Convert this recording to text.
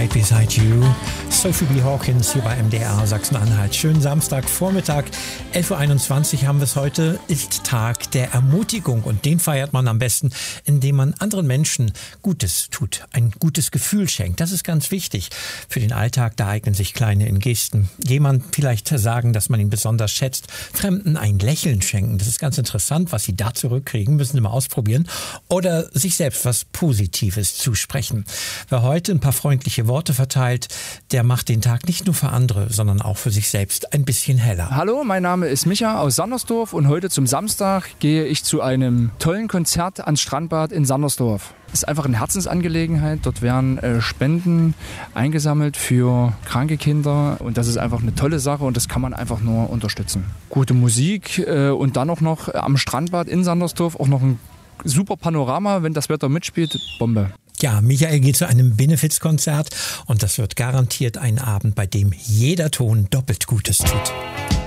Right Beside You. Sophie B. Hawkins hier bei MDR Sachsen-Anhalt. Schönen Samstagvormittag, 11.21 Uhr haben wir es heute, ist Tag der Ermutigung und den feiert man am besten, indem man anderen Menschen Gutes tut, ein gutes Gefühl schenkt. Das ist ganz wichtig für den Alltag, da eignen sich kleine Gesten. Jemand vielleicht sagen, dass man ihn besonders schätzt, Fremden ein Lächeln schenken. Das ist ganz interessant, was sie da zurückkriegen, müssen sie mal ausprobieren. Oder sich selbst was Positives zusprechen. Wer heute ein paar freundliche Worte verteilt, der macht den Tag nicht nur für andere, sondern auch für sich selbst ein bisschen heller. Hallo, mein Name ist Micha aus Sandersdorf und heute zum Samstag gehe ich zu einem tollen Konzert ans Strandbad in Sandersdorf. Es ist einfach eine Herzensangelegenheit. Dort werden Spenden eingesammelt für kranke Kinder und das ist einfach eine tolle Sache und das kann man einfach nur unterstützen. Gute Musik und dann auch noch am Strandbad in Sandersdorf auch noch ein super Panorama, wenn das Wetter mitspielt, Bombe. Ja, Michael geht zu einem Benefizkonzert und das wird garantiert ein Abend, bei dem jeder Ton doppelt Gutes tut.